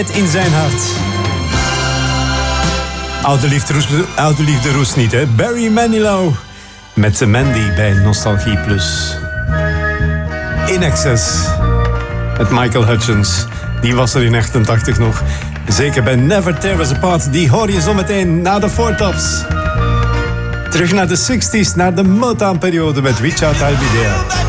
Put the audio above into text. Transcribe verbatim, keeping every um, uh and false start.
In zijn hart. Oude liefde roest, oude liefde roest niet, hè? Barry Manilow met Mandy bij Nostalgie Plus. In Excess met Michael Hutchence. Die was er in achtentachtig nog. Zeker bij Never Tear Us Apart. Die hoor je zo meteen na de Four Tops. Terug naar de zestig's, naar de Motown-periode met Reach Out I'll Be There.